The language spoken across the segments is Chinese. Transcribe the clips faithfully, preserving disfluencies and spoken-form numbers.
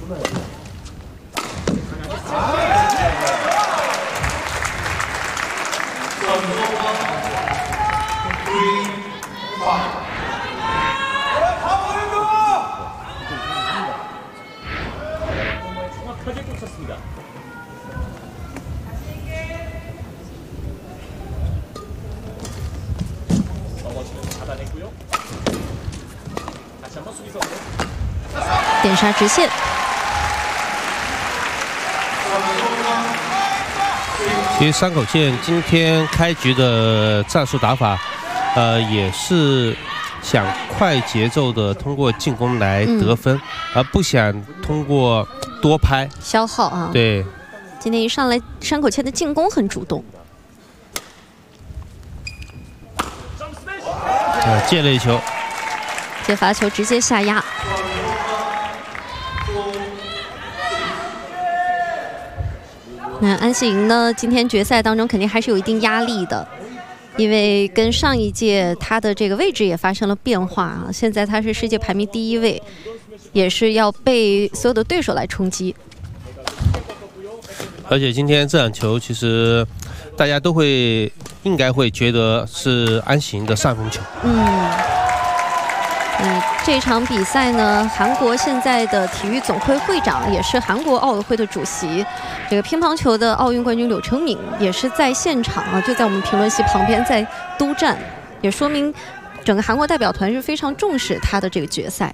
点杀直线。 其实山口茜今天开局的战术打法，呃，也是想快节奏的通过进攻来得分，嗯、而不想通过多拍消耗啊。 对， 今天一上来，山口茜的进攻很主动。 呃，借了一球， 接罚球直接下压。 那安喜莹呢？今天决赛当中肯定还是有一定压力的，因为跟上一届她的这个位置也发生了变化啊。现在她是世界排名第一位，也是要被所有的对手来冲击。 而且今天这场球，其实大家都会应该会觉得是安喜莹的上风球。嗯。 嗯，这场比赛呢，韩国现在的体育总会会长也是韩国奥委会的主席，这个乒乓球的奥运冠军柳承敏也是在现场啊，就在我们评论席旁边在督战，也说明整个韩国代表团是非常重视他的这个决赛。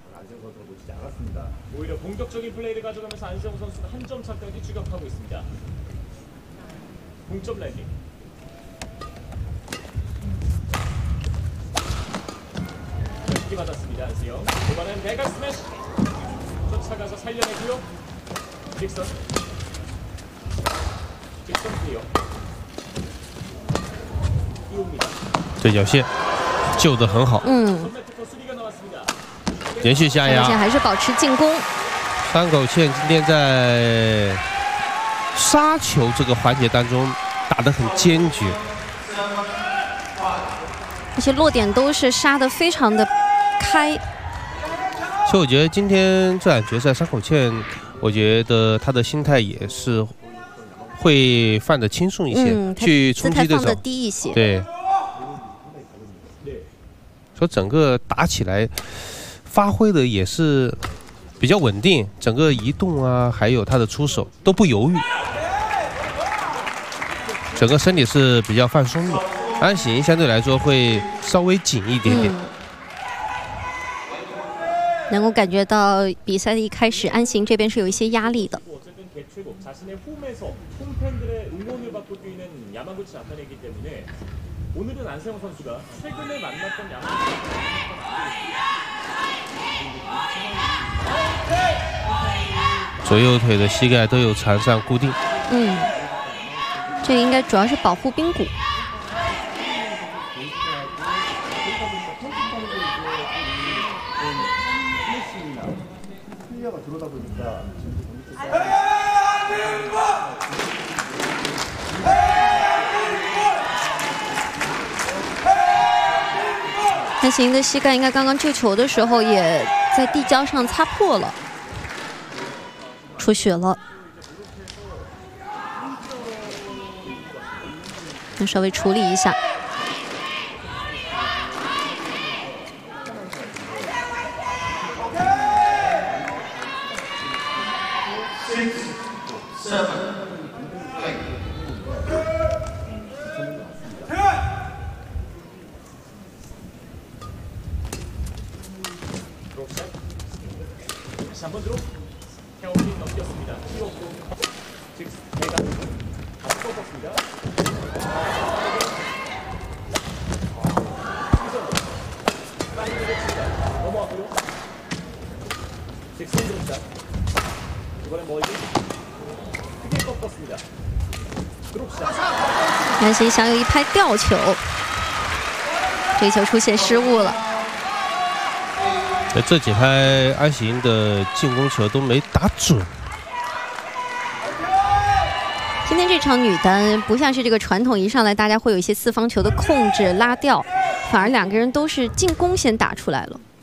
맞았습니다. 안수영. 이번엔 대각 스매시. 쫓아가서 살려내고요. 직선. 직선 클리어. 띄웁니다. 对角线救得很好。嗯。连续下压。 还是保持进攻。 山口茜今天在杀球这个环节当中打得很坚决， 而且落点都是杀得非常的。 开， 其实我觉得今天这场决赛，山口茜，我觉得她的心态也是会放得轻松一些，嗯、去冲击对手， 低一些。 对，说整个打起来发挥的也是比较稳定，整个移动啊，还有她的出手都不犹豫，整个身体是比较放松的。安喜莹相对来说会稍微紧一点点。嗯能够感觉到比赛的一开始，安喜莹这边是有一些压力的。 左右腿的膝盖都有缠上固定。 嗯，这个应该主要是保护髌骨。 安喜莹的膝盖应该刚刚救球的时候也在地胶上擦破了，出血了。那稍微处理一下。 한번 들어 태워핀 넘겼습니다. 뛰었고 즉 내가 다시 꺾었습니다. 빨리 내려칩니다. 넘어왔고요. 직선 들어옵니다. 이번엔 멀리 크게 꺾었습니다. 들어옵시다. 安喜想有一拍吊球，这球出现失误了。 这几拍安喜莹的进攻球都没打准。 今天这场女单不像是这个传统，一上来大家会有一些四方球的控制拉掉，反而两个人都是进攻先打出来了。